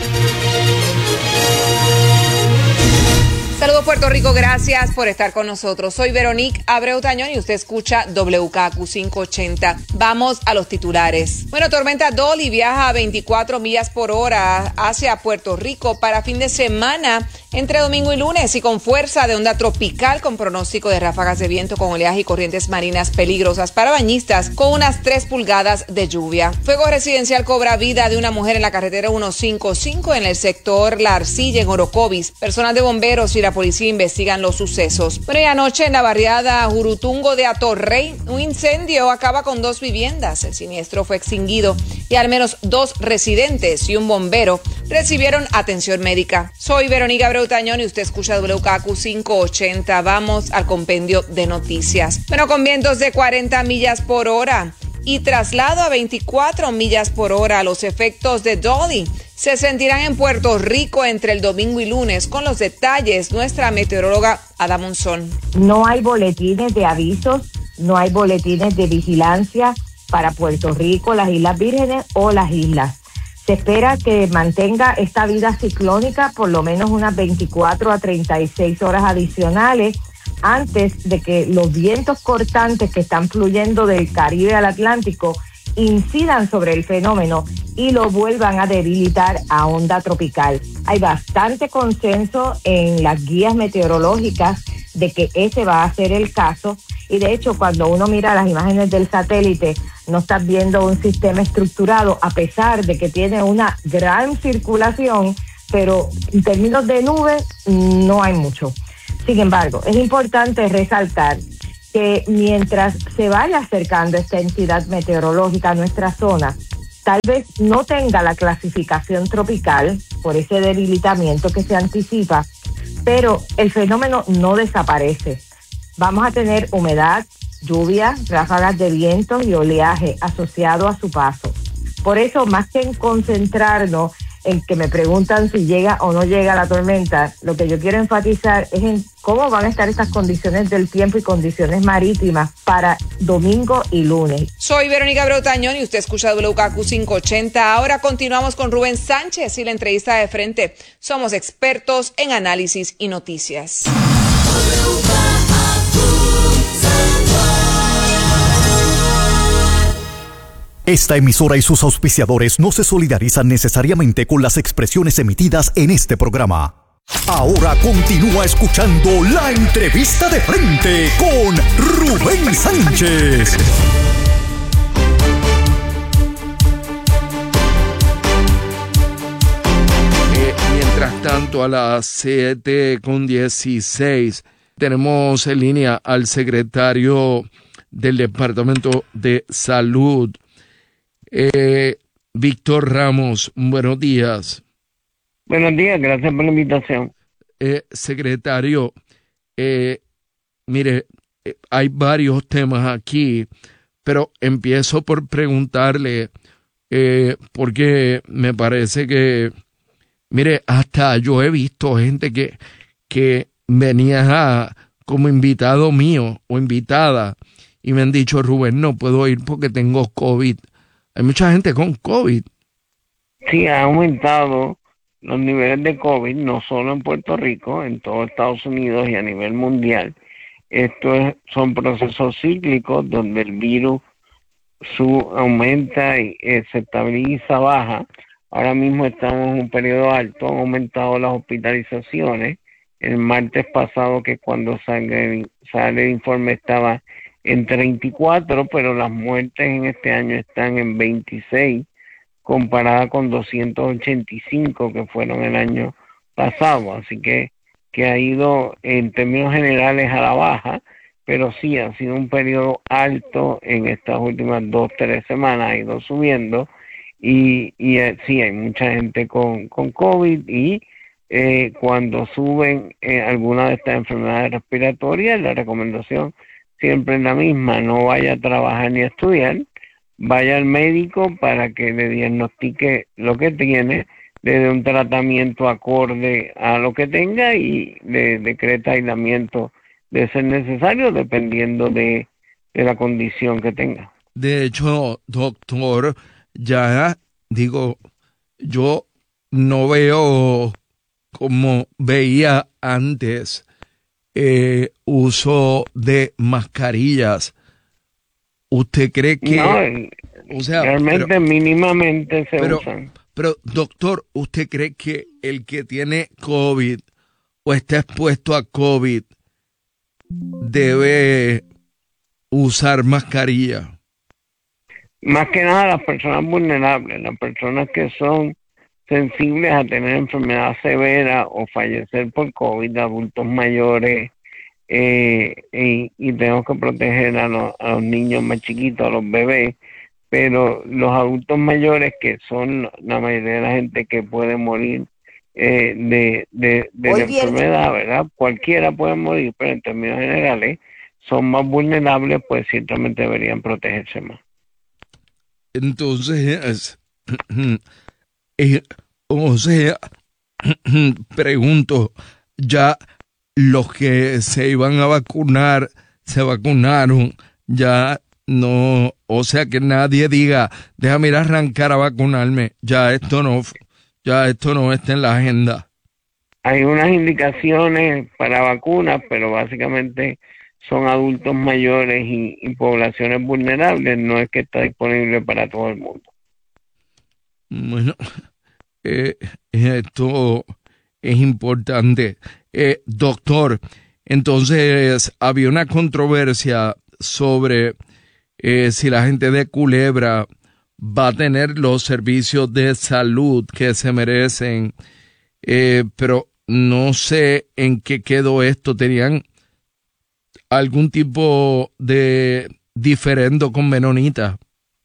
[SPEAKER 18] Saludos Puerto Rico, gracias por estar con nosotros. Soy Veronique Abreu Tañón y usted escucha WKAQ 580. Vamos a los titulares. Bueno, tormenta Dolly viaja a 24 millas por hora hacia Puerto Rico para fin de semana entre domingo y lunes, y con fuerza de onda tropical con pronóstico de ráfagas de viento con oleaje y corrientes marinas peligrosas para bañistas con unas 3 pulgadas de lluvia. Fuego residencial cobra vida de una mujer en la carretera 155 en el sector La Arcilla en Orocovis. Personal de bomberos y la policía investigan los sucesos. Bueno, y anoche en la barriada Jurutungo de Atorrey, un incendio acaba con 2 viviendas. El siniestro fue extinguido y al menos 2 residentes y un bombero recibieron atención médica. Soy Verónica Abreu Tañón y usted escucha WKAQ 580. Vamos al compendio de noticias. Bueno, con vientos de 40 millas por hora y traslado a 24 millas por hora, los efectos de Dolly se sentirán en Puerto Rico entre el domingo y lunes. Con los detalles, nuestra meteoróloga Ada Monzón.
[SPEAKER 19] No hay boletines de avisos, no hay boletines de vigilancia para Puerto Rico, las Islas Vírgenes o las islas. Se espera que mantenga esta vida ciclónica por lo menos unas 24 a 36 horas adicionales antes de que los vientos cortantes que están fluyendo del Caribe al Atlántico incidan sobre el fenómeno y lo vuelvan a debilitar a onda tropical. Hay bastante consenso en las guías meteorológicas de que ese va a ser el caso, y de hecho cuando uno mira las imágenes del satélite no estás viendo un sistema estructurado, a pesar de que tiene una gran circulación, pero en términos de nubes no hay mucho. Sin embargo, es importante resaltar que mientras se vaya acercando esta entidad meteorológica a nuestra zona, tal vez no tenga la clasificación tropical por ese debilitamiento que se anticipa, pero el fenómeno no desaparece. Vamos a tener humedad, lluvia, ráfagas de viento y oleaje asociado a su paso. Por eso, más que en concentrarnos en que me preguntan si llega o no llega la tormenta, lo que yo quiero enfatizar es en cómo van a estar estas condiciones del tiempo y condiciones marítimas para domingo y lunes.
[SPEAKER 18] Soy Verónica Abreu Tañón y usted escucha WKQ 580. Ahora continuamos con Rubén Sánchez y la entrevista de frente. Somos expertos en análisis y noticias.
[SPEAKER 13] Esta emisora y sus auspiciadores no se solidarizan necesariamente con las expresiones emitidas en este programa. Ahora continúa escuchando la entrevista de frente con Rubén Sánchez.
[SPEAKER 1] Mientras tanto, a las 7:16 tenemos en línea al secretario del Departamento de Salud, Víctor Ramos. Buenos días.
[SPEAKER 20] Buenos días, gracias por la invitación.
[SPEAKER 1] Secretario, mire, hay varios temas aquí, pero empiezo por preguntarle, porque me parece que, mire, hasta yo he visto gente que venía como invitado mío o invitada y me han dicho, Rubén, no puedo ir porque tengo COVID. Hay mucha gente con COVID.
[SPEAKER 20] Sí, ha aumentado los niveles de COVID, no solo en Puerto Rico, en todo Estados Unidos y a nivel mundial. Son procesos cíclicos donde el virus aumenta y se estabiliza, baja. Ahora mismo estamos en un periodo alto, han aumentado las hospitalizaciones. El martes pasado, que cuando sale el informe, estaba en 34, pero las muertes en este año están en 26, comparada con 285 que fueron el año pasado. Así que ha ido en términos generales a la baja, pero sí ha sido un periodo alto en estas últimas 2-3 semanas, ha ido subiendo y sí hay mucha gente con COVID y cuando suben alguna de estas enfermedades respiratorias, la recomendación siempre es la misma: no vaya a trabajar ni a estudiar, vaya al médico para que le diagnostique lo que tiene, le dé un tratamiento acorde a lo que tenga y le decreta aislamiento de ser necesario dependiendo de la condición que tenga.
[SPEAKER 1] De hecho, doctor, ya digo, yo no veo como veía antes uso de mascarillas. ¿Usted cree que
[SPEAKER 20] realmente mínimamente se usan?
[SPEAKER 1] Pero doctor, ¿usted cree que el que tiene COVID o está expuesto a COVID debe usar mascarilla?
[SPEAKER 20] Más que nada las personas vulnerables, las personas que son sensibles a tener enfermedad severa o fallecer por COVID, adultos mayores, y tenemos que proteger a los niños más chiquitos, a los bebés, pero los adultos mayores, que son la mayoría de la gente que puede morir de la enfermedad, ¿verdad? Cualquiera puede morir, pero en términos generales son más vulnerables, pues ciertamente deberían protegerse más.
[SPEAKER 1] Entonces, o sea, pregunto, ya los que se iban a vacunar, se vacunaron, ya no, o sea que nadie diga, déjame ir a arrancar a vacunarme, ya esto no está en la agenda.
[SPEAKER 20] Hay unas indicaciones para vacunas, pero básicamente son adultos mayores y poblaciones vulnerables, no es que está disponible para todo el mundo.
[SPEAKER 1] Bueno, esto es importante. Doctor, entonces había una controversia sobre si la gente de Culebra va a tener los servicios de salud que se merecen, pero no sé en qué quedó esto. ¿Tenían algún tipo de diferendo con Menonita?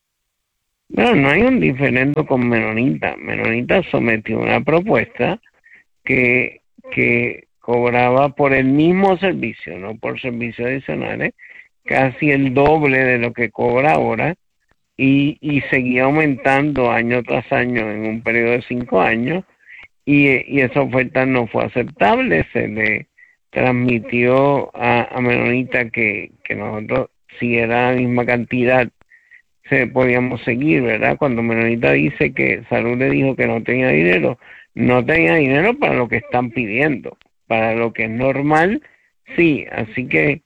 [SPEAKER 20] No, no hay un diferendo con Menonita. Menonita sometió una propuesta que cobraba por el mismo servicio, no por servicios adicionales, casi el doble de lo que cobra ahora, y seguía aumentando año tras año en un periodo de 5 años, y esa oferta no fue aceptable. Se le transmitió a Menonita que nosotros, si era la misma cantidad, podíamos seguir, ¿verdad? Cuando Menonita dice que Salud le dijo que no tenía dinero, no tenía dinero para lo que están pidiendo, para lo que es normal, sí. Así que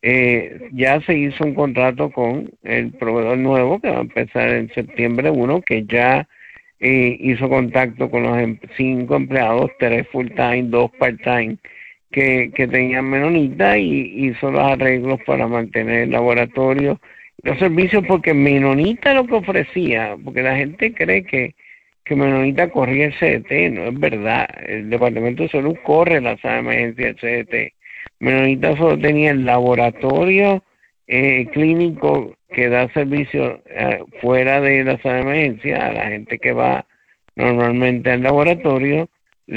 [SPEAKER 20] ya se hizo un contrato con el proveedor nuevo que va a empezar en septiembre 1, que ya hizo contacto con los 5 empleados, 3 full time, 2 part time, que tenían Menonita, y hizo los arreglos para mantener el laboratorio, los servicios, porque Menonita lo que ofrecía, porque la gente cree que Menonita corría el CDT, no es verdad. El Departamento de Salud corre la sala de emergencia del CDT. Menonita solo tenía el laboratorio clínico que da servicio fuera de la sala de emergencia a la gente que va normalmente al laboratorio,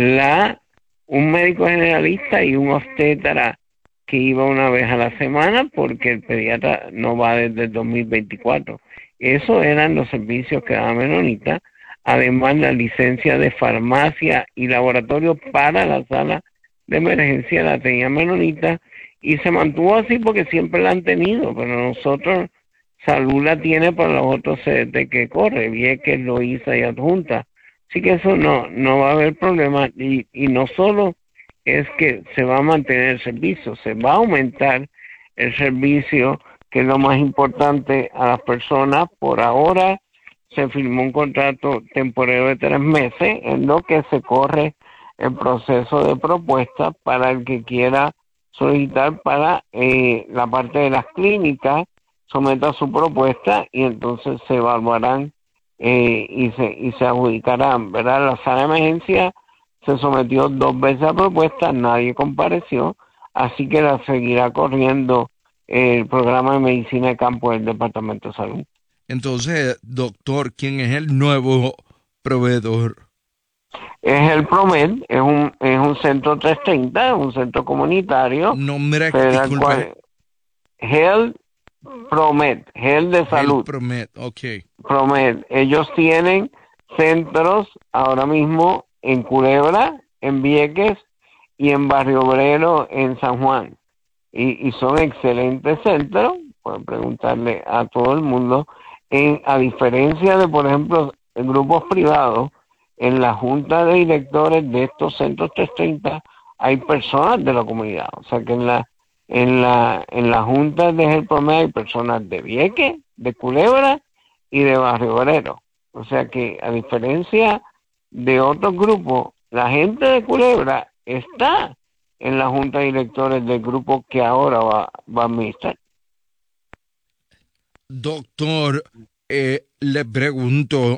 [SPEAKER 20] un médico generalista y un obstetra que iba una vez a la semana, porque el pediatra no va desde el 2024. Esos eran los servicios que daba Menonita. Además, la licencia de farmacia y laboratorio para la sala de emergencia la tenía Menonita, y se mantuvo así porque siempre la han tenido, pero nosotros, Salud la tiene para los otros CDT que corre, Vieques, Loíza y Adjunta. Así que eso no va a haber problema, y no solo es que se va a mantener el servicio, se va a aumentar el servicio, que es lo más importante a las personas. Por ahora se firmó un contrato temporario de 3 meses, en lo que se corre el proceso de propuesta para el que quiera solicitar para la parte de las clínicas, someta su propuesta y entonces se evaluarán y se adjudicarán, ¿verdad? La sala de emergencia se sometió 2 veces a propuesta, nadie compareció, así que la seguirá corriendo el programa de medicina de campo del Departamento de Salud.
[SPEAKER 1] Entonces, doctor, ¿quién es el nuevo proveedor?
[SPEAKER 20] Es el PROMED, es un centro 330, un centro comunitario.
[SPEAKER 1] Nombre,
[SPEAKER 20] disculpe. Health PROMED, Health de Salud.
[SPEAKER 1] PROMED, ok.
[SPEAKER 20] PROMED, ellos tienen centros ahora mismo en Culebra, en Vieques y en Barrio Obrero en San Juan. Y son excelentes centros, pueden preguntarle a todo el mundo. A diferencia de, por ejemplo, grupos privados, en la junta de directores de estos centros 330 hay personas de la comunidad. O sea que en la junta de Health PROMED hay personas de Vieques, de Culebra y de Barrio Obrero. O sea que, a diferencia de otros grupos, la gente de Culebra está en la junta de directores del grupo que ahora va a administrar.
[SPEAKER 1] Doctor, le pregunto,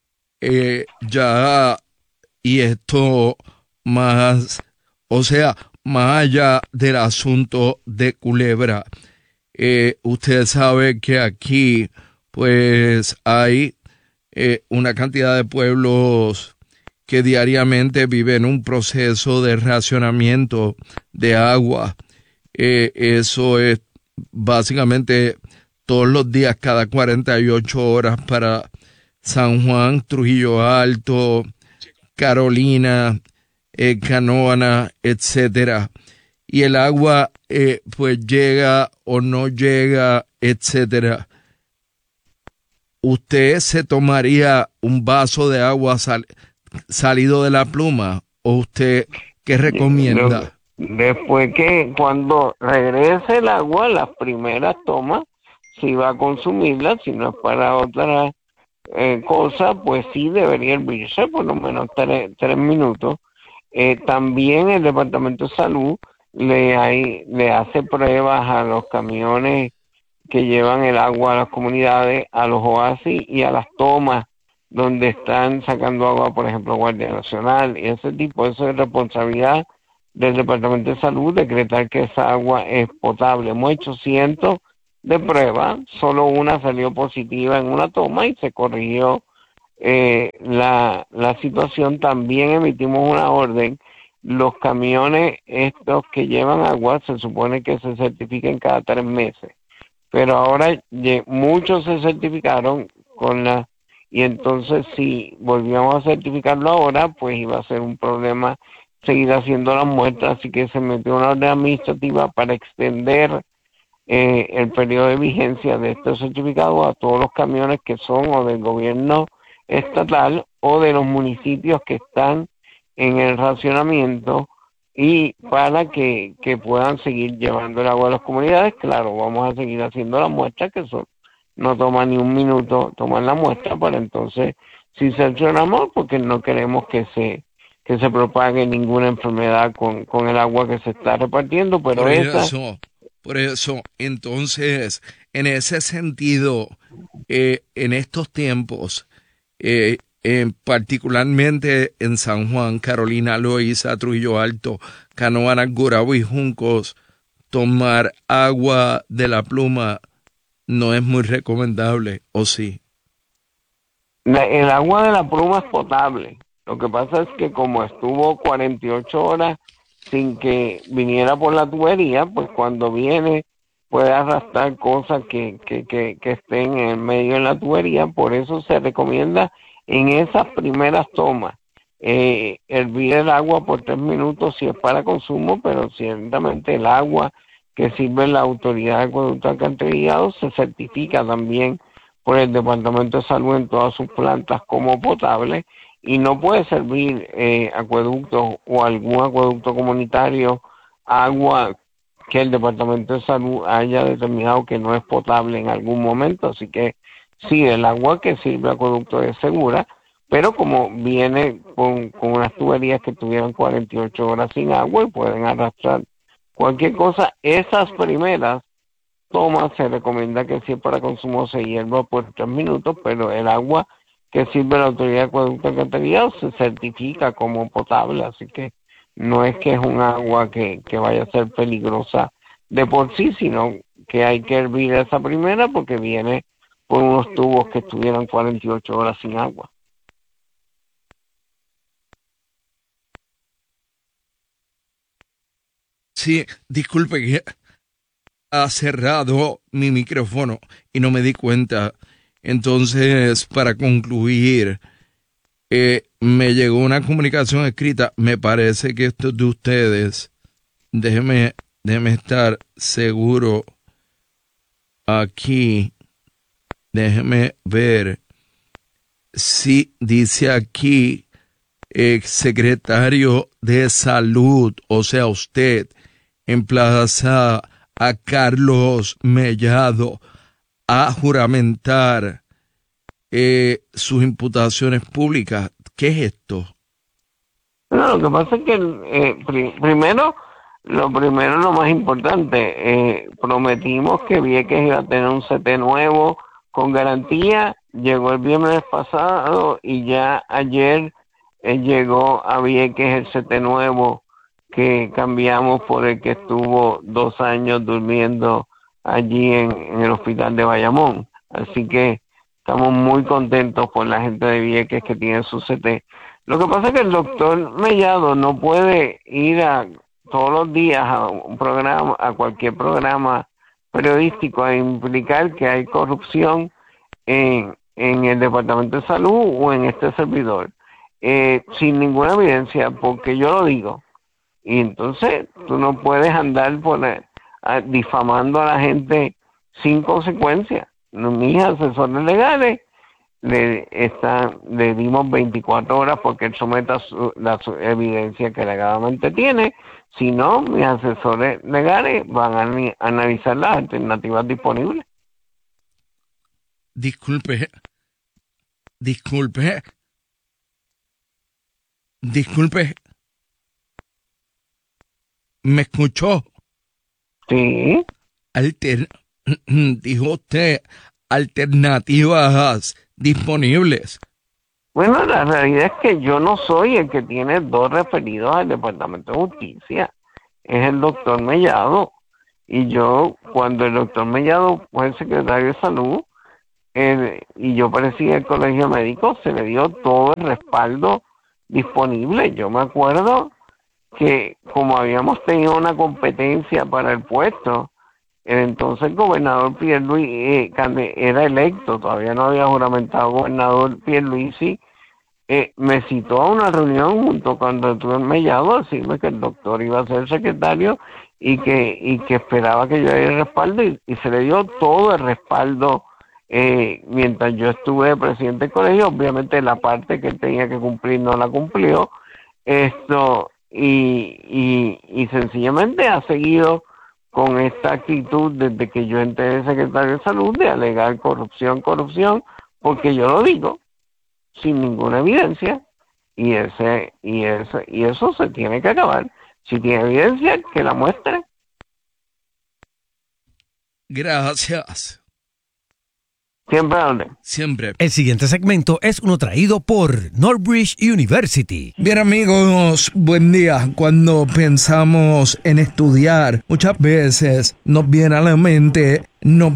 [SPEAKER 1] ya, y esto más, o sea, más allá del asunto de Culebra, usted sabe que aquí, pues, hay una cantidad de pueblos que diariamente viven un proceso de racionamiento de agua. Eso es básicamente todos los días, cada 48 horas para San Juan, Trujillo Alto, Carolina, Canóvana, etcétera. Y el agua pues llega o no llega, etcétera. ¿Usted se tomaría un vaso de agua salido de la pluma? ¿O usted qué recomienda?
[SPEAKER 20] Después que cuando regrese el agua, las primeras tomas, si va a consumirla, si no es para otra cosa, pues sí debería hervirse por lo menos 3 minutos. También el Departamento de Salud le hace pruebas a los camiones que llevan el agua a las comunidades, a los oasis y a las tomas donde están sacando agua, por ejemplo, Guardia Nacional y ese tipo. Eso es responsabilidad del Departamento de Salud, decretar que esa agua es potable. Hemos hecho cientos de pruebas, solo una salió positiva en una toma y se corrigió la situación. También emitimos una orden. Los camiones estos que llevan agua se supone que se certifiquen cada 3 meses, pero ahora muchos se certificaron y entonces si volvíamos a certificarlo ahora, pues iba a ser un problema seguir haciendo las muestras, así que se metió una orden administrativa para extender el periodo de vigencia de estos certificados a todos los camiones que son o del gobierno estatal o de los municipios que están en el racionamiento, y para que puedan seguir llevando el agua a las comunidades. Claro, vamos a seguir haciendo las muestras, que no toma ni un minuto tomar la muestra, para entonces si sancionamos, porque no queremos que se propague ninguna enfermedad con el agua que se está repartiendo, pero
[SPEAKER 1] Por eso, entonces, en ese sentido, en estos tiempos, particularmente en San Juan, Carolina, Loíza, Trujillo Alto, Canóvanas, Gurabo y Juncos, tomar agua de la pluma no es muy recomendable, ¿o sí?
[SPEAKER 20] El agua de la pluma es potable. Lo que pasa es que como estuvo 48 horas sin que viniera por la tubería, pues cuando viene puede arrastrar cosas que estén en medio de la tubería. Por eso se recomienda en esas primeras tomas hervir el agua por 3 minutos si es para consumo, pero ciertamente el agua que sirve la Autoridad de Acueducto Alcantarillado se certifica también por el Departamento de Salud en todas sus plantas como potable, y no puede servir acueductos o algún acueducto comunitario agua que el Departamento de Salud haya determinado que no es potable en algún momento. Así que sí, el agua que sirve acueducto es segura, pero como viene con unas tuberías que tuvieron 48 horas sin agua y pueden arrastrar cualquier cosa, esas primeras tomas se recomienda que si es para consumo se hierva por 3 minutos, pero el agua que sirve la Autoridad de Acueducto Alcantarillado se certifica como potable, así que no es que es un agua que vaya a ser peligrosa de por sí, sino que hay que hervir esa primera porque viene por unos tubos que estuvieron 48 horas sin agua.
[SPEAKER 1] Sí, disculpe que ha cerrado mi micrófono y no me di cuenta. Entonces, para concluir, me llegó una comunicación escrita. Me parece que esto es de ustedes. Déjeme estar seguro aquí. Déjeme ver si dice aquí secretario de Salud, o sea, usted emplaza a Carlos Mellado a juramentar sus imputaciones públicas. ¿Qué es esto?
[SPEAKER 20] No, lo que pasa es que lo más importante, prometimos que Vieques iba a tener un CT nuevo con garantía. Llegó el viernes pasado y ya ayer llegó a Vieques el CT nuevo que cambiamos por el que estuvo 2 años durmiendo allí en el hospital de Bayamón. Así que estamos muy contentos por la gente de Vieques que tiene su CT. Lo que pasa es que el doctor Mellado no puede ir todos los días a un programa, a cualquier programa periodístico, a implicar que hay corrupción en el Departamento de Salud o en este servidor, sin ninguna evidencia, porque yo lo digo. Y entonces tú no puedes andar difamando a la gente sin consecuencia. Mis asesores legales le dimos 24 horas porque él someta la evidencia que legalmente tiene. Si no, mis asesores legales van a analizar las alternativas disponibles.
[SPEAKER 1] Disculpe. ¿Me escuchó?
[SPEAKER 20] Sí.
[SPEAKER 1] Dijo usted alternativas disponibles.
[SPEAKER 20] Bueno, la realidad es que yo no soy el que tiene 2 referidos al Departamento de Justicia. Es el doctor Mellado. Y yo, cuando el doctor Mellado fue el secretario de Salud, y yo presidí el colegio médico, se le dio todo el respaldo disponible. Yo me acuerdo que como habíamos tenido una competencia para el puesto, el entonces gobernador Pierluisi era electo, todavía no había juramentado gobernador Pierluisi, me citó a una reunión junto con el doctor Mellado a decirme que el doctor iba a ser secretario y que esperaba que yo diera el respaldo, y se le dio todo el respaldo mientras yo estuve presidente del colegio. Obviamente la parte que él tenía que cumplir no la cumplió, y sencillamente ha seguido con esta actitud desde que yo entré de secretario de salud de alegar corrupción, porque yo lo digo sin ninguna evidencia, y eso se tiene que acabar. Si tiene evidencia, que la muestre.
[SPEAKER 1] Gracias.
[SPEAKER 20] Siempre.
[SPEAKER 21] El siguiente segmento es uno traído por Northbridge University.
[SPEAKER 1] Bien, amigos, buen día. Cuando pensamos en estudiar, muchas veces nos vienen a la mente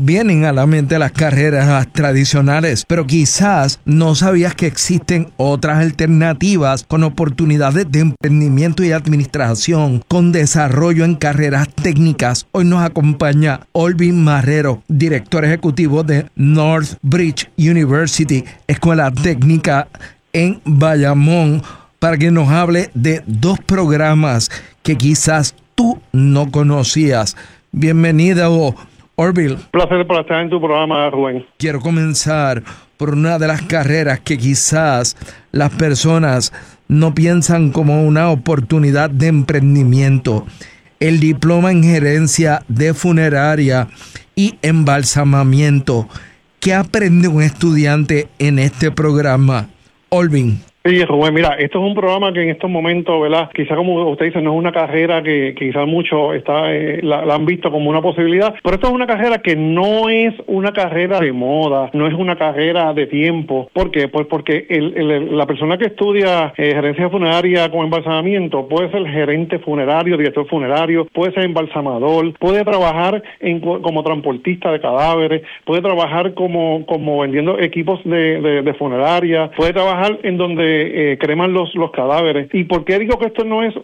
[SPEAKER 1] las carreras tradicionales, pero quizás no sabías que existen otras alternativas con oportunidades de emprendimiento y administración con desarrollo en carreras técnicas. Hoy nos acompaña Olvin Marrero, director ejecutivo de Northbridge University, Escuela Técnica en Bayamón, para que nos hable de 2 programas que quizás tú no conocías. Bienvenido, Orville.
[SPEAKER 22] Un placer por estar en tu programa, Rubén.
[SPEAKER 1] Quiero comenzar por una de las carreras que quizás las personas no piensan como una oportunidad de emprendimiento. El diploma en gerencia de funeraria y embalsamamiento. ¿Qué aprende un estudiante en este programa, Olvin?
[SPEAKER 22] Sí, Rubén, mira, esto es un programa que en estos momentos, ¿verdad? Quizá como usted dice, no es una carrera que quizás muchos la han visto como una posibilidad, pero esto es una carrera que no es una carrera de moda, no es una carrera de tiempo. ¿Por qué? Pues porque la persona que estudia gerencia funeraria con embalsamamiento puede ser gerente funerario, director funerario, puede ser embalsamador, puede trabajar como transportista de cadáveres, puede trabajar como vendiendo equipos de funeraria, puede trabajar en donde creman los cadáveres. ¿Y por qué digo que esto no es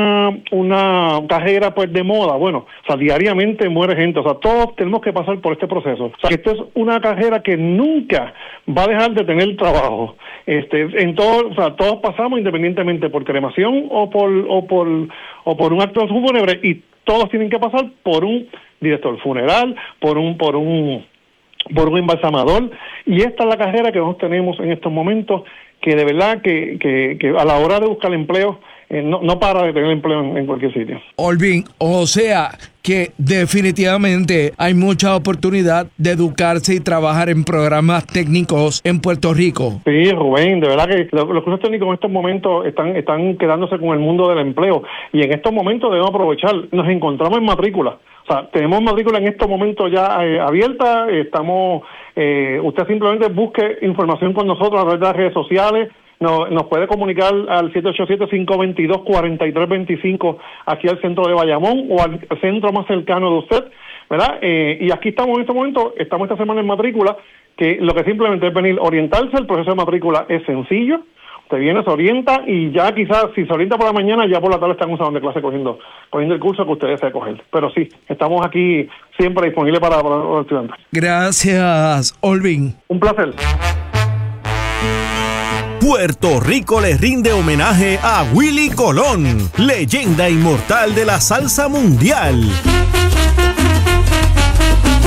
[SPEAKER 22] una carrera pues de moda? Bueno, o sea, diariamente muere gente, o sea, todos tenemos que pasar por este proceso. O sea, que esto es una carrera que nunca va a dejar de tener trabajo. En todo, o sea, todos pasamos independientemente por cremación o por un acto fúnebre, y todos tienen que pasar por un director funeral, por un embalsamador, y esta es la carrera que nosotros tenemos en estos momentos, que de verdad que a la hora de buscar empleo no para de tener empleo en cualquier sitio.
[SPEAKER 1] Olvin, o sea que definitivamente hay mucha oportunidad de educarse y trabajar en programas técnicos en Puerto Rico.
[SPEAKER 22] Sí, Rubén, de verdad que los cursos técnicos en estos momentos están quedándose con el mundo del empleo, y en estos momentos debemos aprovechar. Nos encontramos en matrícula. O sea, tenemos matrícula en estos momentos ya abierta. Usted simplemente busque información con nosotros a través de las redes sociales. Nos puede comunicar al 787-522-4325 aquí al centro de Bayamón o al centro más cercano de usted, ¿verdad? Y aquí estamos en este momento, estamos esta semana en matrícula, que lo que simplemente es venir, orientarse. El proceso de matrícula es sencillo. Usted viene, se orienta, y ya quizás si se orienta por la mañana, ya por la tarde están en un salón de clase cogiendo el curso que usted desea coger. Pero sí, estamos aquí siempre disponibles para los estudiantes.
[SPEAKER 1] Gracias, Olvin.
[SPEAKER 22] Un placer.
[SPEAKER 23] Puerto Rico le rinde homenaje a Willie Colón, leyenda inmortal de la salsa mundial.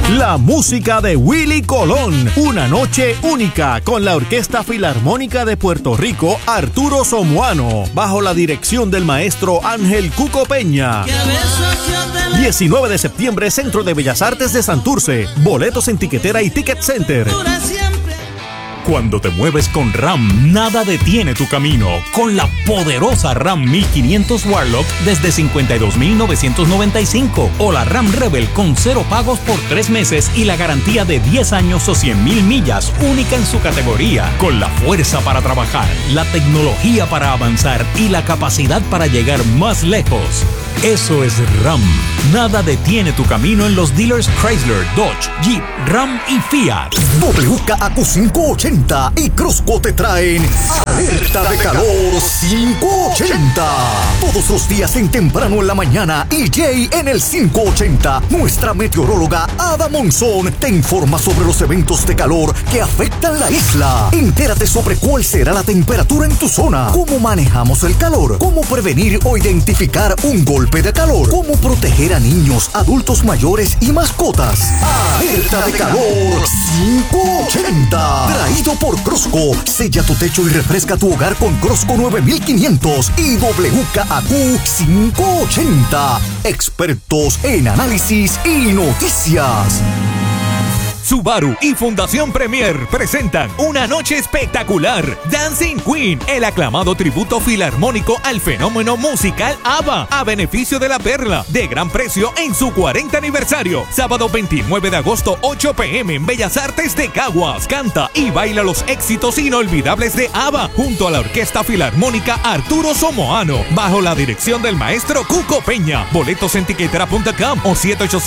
[SPEAKER 23] La música de Willy Colón. Una noche única con la Orquesta Filarmónica de Puerto Rico, Arturo Somoano, bajo la dirección del maestro Ángel Cuco Peña. 19 de septiembre, Centro de Bellas Artes de Santurce. Boletos en tiquetera y Ticket Center.
[SPEAKER 10] Cuando te mueves con RAM, nada detiene tu camino. Con la poderosa RAM 1500 Warlock desde $52,995 o la RAM Rebel con 0 pagos por 3 meses y la garantía de 10 años o 100,000 millas, única en su categoría. Con la fuerza para trabajar, la tecnología para avanzar y la capacidad para llegar más lejos. Eso es RAM. Nada detiene tu camino en los dealers Chrysler, Dodge, Jeep, Ram y Fiat.
[SPEAKER 13] WKAQ 580 y Crosco te traen Alerta de Calor 580. Todos los días en temprano en la mañana y Jay en el 580. Nuestra meteoróloga Ada Monzón te informa sobre los eventos de calor que afectan la isla. Entérate sobre cuál será la temperatura en tu zona, cómo manejamos el calor, cómo prevenir o identificar un golpe de calor, cómo proteger a niños, adultos mayores y mascotas. Alerta de Calor 580. Traído por Crosco. Sella tu techo y refresca tu hogar con Crosco 9500 y WKAQ 580. Expertos en análisis y noticias.
[SPEAKER 12] Subaru y Fundación Premier presentan una noche espectacular. Dancing Queen, el aclamado tributo filarmónico al fenómeno musical ABBA, a beneficio de La Perla, de gran precio en su 40 aniversario. Sábado 29 de agosto, 8 p.m. en Bellas Artes de Caguas. Canta y baila los éxitos inolvidables de ABBA junto a la Orquesta Filarmónica Arturo Somoano, bajo la dirección del maestro Cuco Peña. Boletos en tiquetera.com o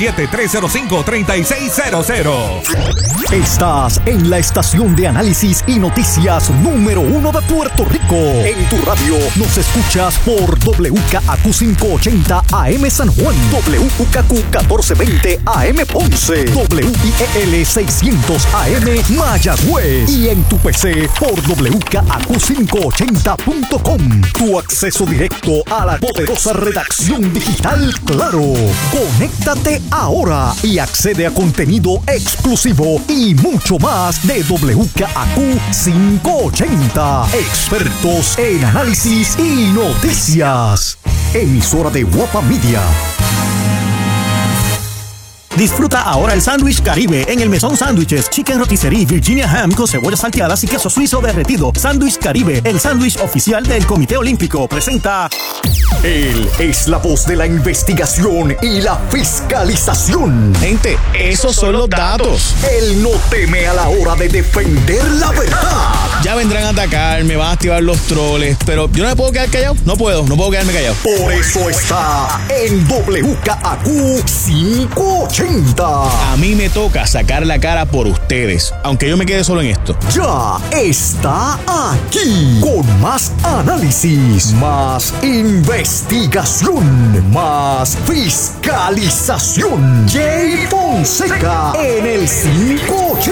[SPEAKER 12] 787-305-3600.
[SPEAKER 13] Estás en la estación de análisis y noticias número 1 de Puerto Rico. En tu radio nos escuchas por WKAQ 580 AM San Juan, WKAQ 1420 AM Ponce, WIEL 600 AM Mayagüez y en tu PC por WKAQ580.com. Tu acceso directo a la poderosa redacción digital Claro. Conéctate ahora y accede a contenido exclusivo y mucho más de WKAQ 580. Expertos en análisis y noticias. Emisora de Guapa Media.
[SPEAKER 23] Disfruta ahora el sándwich Caribe en el Mesón Sándwiches, Chicken Rotisserie, Virginia Ham con cebollas salteadas y queso suizo derretido. Sándwich Caribe, el sándwich oficial del Comité Olímpico, presenta.
[SPEAKER 13] Él es la voz de la investigación y la fiscalización.
[SPEAKER 2] Gente, esos son los datos.
[SPEAKER 13] Él no teme a la hora de defender la verdad.
[SPEAKER 2] Ya vendrán a atacar, me van a activar los troles, pero yo no me puedo quedar callado. No puedo quedarme callado.
[SPEAKER 13] Por eso está en WKAQ 580.
[SPEAKER 2] A mí me toca sacar la cara por ustedes, aunque yo me quede solo en esto.
[SPEAKER 13] Ya está aquí con más análisis, más investigación, más fiscalización. Jay Fonseca en el 580.